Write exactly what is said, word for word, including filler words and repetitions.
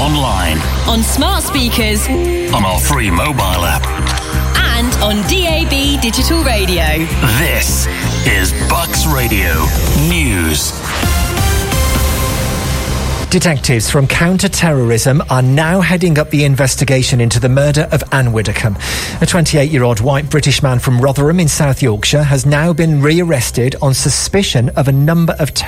online, on smart speakers, on our free mobile app, and on D A B digital radio. This is Bucks Radio News. Detectives from counter-terrorism are now heading up the investigation into the murder of Anne Widdecombe. A twenty-eight-year-old white British man from Rotherham in South Yorkshire has now been rearrested on suspicion of a number of terror